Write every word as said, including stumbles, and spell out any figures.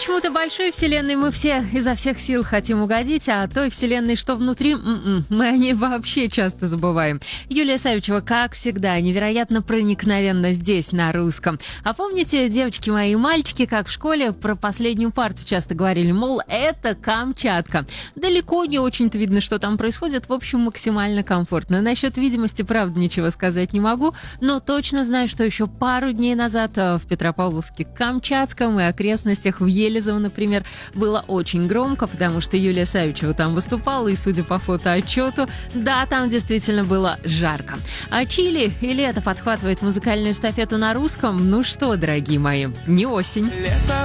Почему-то большой вселенной мы все изо всех сил хотим угодить, а той вселенной, что внутри, м-м, мы о ней вообще часто забываем. Юлия Савичева, как всегда, невероятно проникновенно здесь, на русском. А помните, девочки мои и мальчики, как в школе про последнюю парту часто говорили, мол, это Камчатка. Далеко не очень-то видно, что там происходит, в общем, максимально комфортно. Насчет видимости, правда, ничего сказать не могу, но точно знаю, что еще пару дней назад в Петропавловске-Камчатском и окрестностях, в Елизово, например, было очень громко, потому что Юлия Савичева там выступала, и, судя по фотоотчету, да, там действительно было жарко. А Чили и лето подхватывает музыкальную эстафету на русском. Ну что, дорогие мои, не осень.